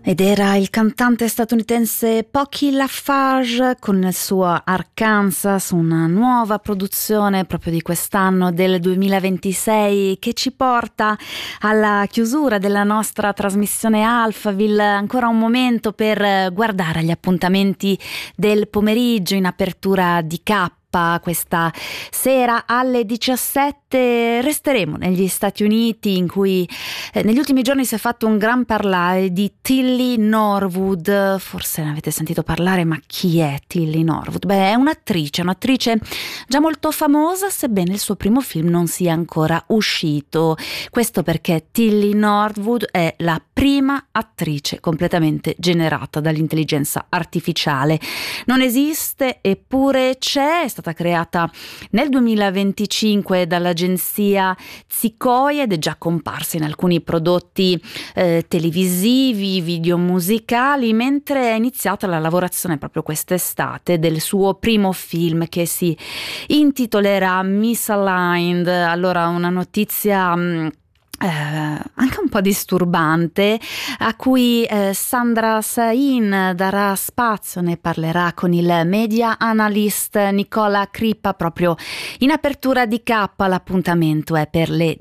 Ed era il cantante statunitense Pocky Lafarge con il suo Arkansas, una nuova produzione proprio di quest'anno del 2026 che ci porta alla chiusura della nostra trasmissione Alphaville. Ancora un momento per guardare agli appuntamenti del pomeriggio in apertura di K. Questa sera alle 17 resteremo negli Stati Uniti, in cui negli ultimi giorni si è fatto un gran parlare di Tilly Norwood. Forse ne avete sentito parlare, ma chi è Tilly Norwood? Beh, è un'attrice già molto famosa, sebbene il suo primo film non sia ancora uscito. Questo perché Tilly Norwood è la prima attrice completamente generata dall'intelligenza artificiale. Non esiste, eppure c'è. È stata creata nel 2025 dall'agenzia Sequoia ed è già comparsa in alcuni prodotti televisivi, video musicali, mentre è iniziata la lavorazione proprio quest'estate del suo primo film che si intitolerà Misaligned. Allora, una notizia anche un po' disturbante, a cui Sandra Sain darà spazio, ne parlerà con il media analyst Nicola Crippa proprio in apertura di K. L'appuntamento è per le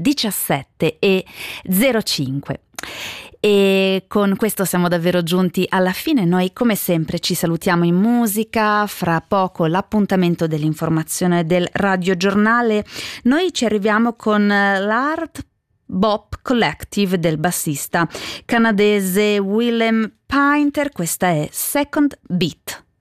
17:05. E con questo siamo davvero giunti alla fine. Noi come sempre ci salutiamo in musica, fra poco l'appuntamento dell'informazione del radiogiornale. Noi ci arriviamo con l'Art Bop Collective del bassista canadese Willem Painter. Questa è Second Beat.